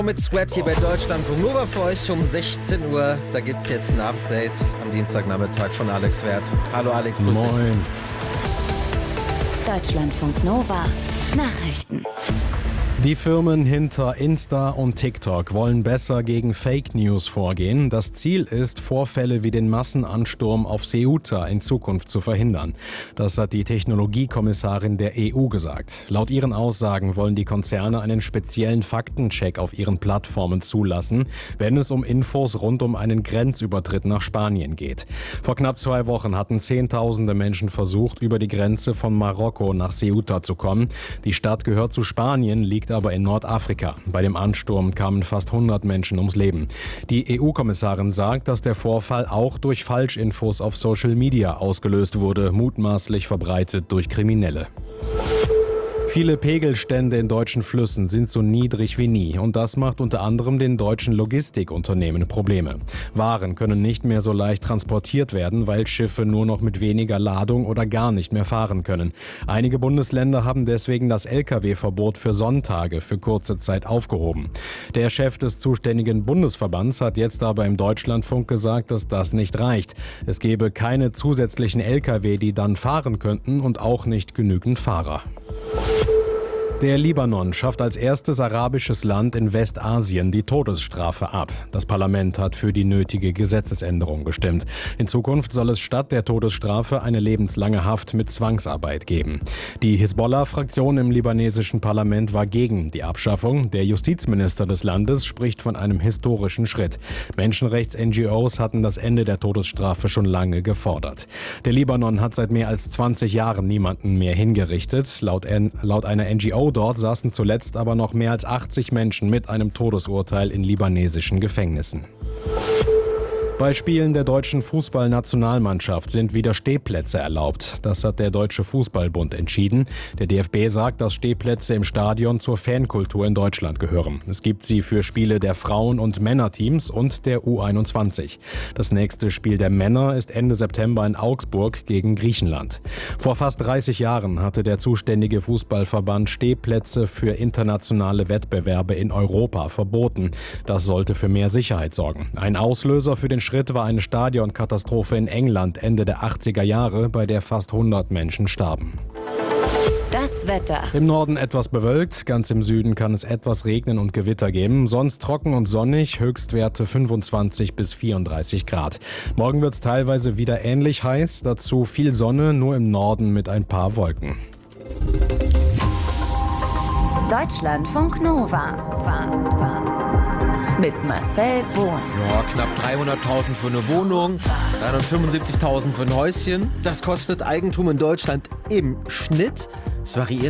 Mit Sweat hier bei Deutschlandfunk Nova für euch um 16 Uhr. Da gibt's jetzt ein Update am Dienstagnachmittag von Alex Werth. Hallo Alex, grüß dich. Moin. Deutschlandfunk Nova Nachrichten. Die Firmen hinter Insta und TikTok wollen besser gegen Fake News vorgehen. Das Ziel ist, Vorfälle wie den Massenansturm auf Ceuta in Zukunft zu verhindern. Das hat die Technologiekommissarin der EU gesagt. Laut ihren Aussagen wollen die Konzerne einen speziellen Faktencheck auf ihren Plattformen zulassen, wenn es um Infos rund um einen Grenzübertritt nach Spanien geht. Vor knapp 2 Wochen hatten Zehntausende Menschen versucht, über die Grenze von Marokko nach Ceuta zu kommen. Die Stadt gehört zu Spanien, liegt aber in Nordafrika. Bei dem Ansturm kamen fast 100 Menschen ums Leben. Die EU-Kommissarin sagt, dass der Vorfall auch durch Falschinfos auf Social Media ausgelöst wurde, mutmaßlich verbreitet durch Kriminelle. Viele Pegelstände in deutschen Flüssen sind so niedrig wie nie und das macht unter anderem den deutschen Logistikunternehmen Probleme. Waren können nicht mehr so leicht transportiert werden, weil Schiffe nur noch mit weniger Ladung oder gar nicht mehr fahren können. Einige Bundesländer haben deswegen das Lkw-Verbot für Sonntage für kurze Zeit aufgehoben. Der Chef des zuständigen Bundesverbands hat jetzt aber im Deutschlandfunk gesagt, dass das nicht reicht. Es gebe keine zusätzlichen Lkw, die dann fahren könnten und auch nicht genügend Fahrer. Der Libanon schafft als erstes arabisches Land in Westasien die Todesstrafe ab. Das Parlament hat für die nötige Gesetzesänderung gestimmt. In Zukunft soll es statt der Todesstrafe eine lebenslange Haft mit Zwangsarbeit geben. Die Hisbollah-Fraktion im libanesischen Parlament war gegen die Abschaffung. Der Justizminister des Landes spricht von einem historischen Schritt. Menschenrechts-NGOs hatten das Ende der Todesstrafe schon lange gefordert. Der Libanon hat seit mehr als 20 Jahren niemanden mehr hingerichtet. Laut einer NGO dort saßen zuletzt aber noch mehr als 80 Menschen mit einem Todesurteil in libanesischen Gefängnissen. Bei Spielen der deutschen Fußballnationalmannschaft sind wieder Stehplätze erlaubt. Das hat der Deutsche Fußballbund entschieden. Der DFB sagt, dass Stehplätze im Stadion zur Fankultur in Deutschland gehören. Es gibt sie für Spiele der Frauen- und Männerteams und der U21. Das nächste Spiel der Männer ist Ende September in Augsburg gegen Griechenland. Vor fast 30 Jahren hatte der zuständige Fußballverband Stehplätze für internationale Wettbewerbe in Europa verboten. Das sollte für mehr Sicherheit sorgen. Ein Auslöser für den Schritt war eine Stadionkatastrophe in England Ende der 80er Jahre, bei der fast 100 Menschen starben. Das Wetter. Im Norden etwas bewölkt, ganz im Süden kann es etwas regnen und Gewitter geben. Sonst trocken und sonnig, Höchstwerte 25 bis 34 Grad. Morgen wird es teilweise wieder ähnlich heiß, dazu viel Sonne, nur im Norden mit ein paar Wolken. Deutschlandfunk Nova. Mit Marcel Bohn. Ja, knapp 300.000 für eine Wohnung, 375.000 für ein Häuschen. Das kostet Eigentum in Deutschland im Schnitt. Es variiert